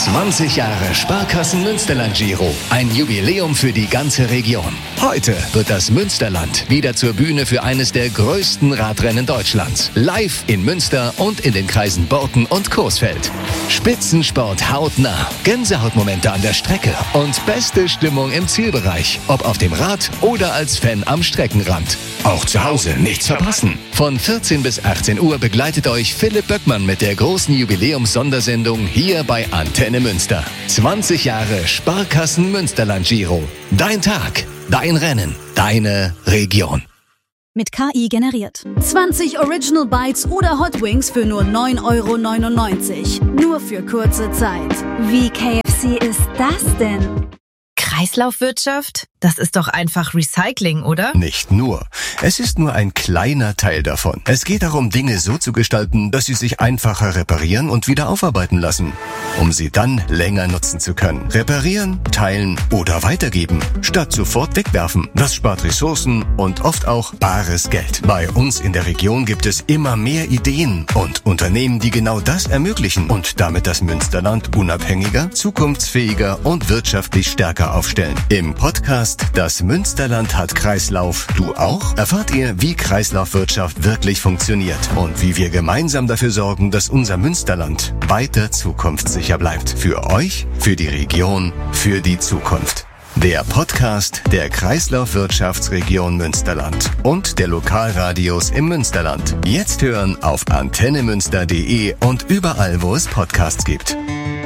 20 Jahre Sparkassen Münsterland Giro. Ein Jubiläum für die ganze Region. Heute wird das Münsterland wieder zur Bühne für eines der größten Radrennen Deutschlands. Live in Münster und in den Kreisen Borken und Coesfeld. Spitzensport hautnah, Gänsehautmomente an der Strecke und beste Stimmung im Zielbereich. Ob auf dem Rad oder als Fan am Streckenrand. Auch zu Hause nichts verpassen. Von 14 bis 18 Uhr begleitet euch Philipp Böckmann mit der großen Jubiläumssondersendung hier bei Antenne Münster. 20 Jahre Sparkassen Münsterland Giro. Dein Tag, dein Rennen, deine Region. Mit KI generiert. 20 Original Bites oder Hot Wings für nur 9,99 €. Nur für kurze Zeit. Wie KFC ist das denn? Kreislaufwirtschaft? Das ist doch einfach Recycling, oder? Nicht nur. Es ist nur ein kleiner Teil davon. Es geht darum, Dinge so zu gestalten, dass sie sich einfacher reparieren und wieder aufarbeiten lassen, um sie dann länger nutzen zu können. Reparieren, teilen oder weitergeben, statt sofort wegwerfen. Das spart Ressourcen und oft auch bares Geld. Bei uns in der Region gibt es immer mehr Ideen und Unternehmen, die genau das ermöglichen und damit das Münsterland unabhängiger, zukunftsfähiger und wirtschaftlich stärker aufstellen. Im Podcast Das Münsterland hat Kreislauf. Du auch? Erfahrt ihr, wie Kreislaufwirtschaft wirklich funktioniert und wie wir gemeinsam dafür sorgen, dass unser Münsterland weiter zukunftssicher bleibt. Für euch, für die Region, für die Zukunft. Der Podcast der Kreislaufwirtschaftsregion Münsterland und der Lokalradios im Münsterland. Jetzt hören auf antennemünster.de und überall, wo es Podcasts gibt.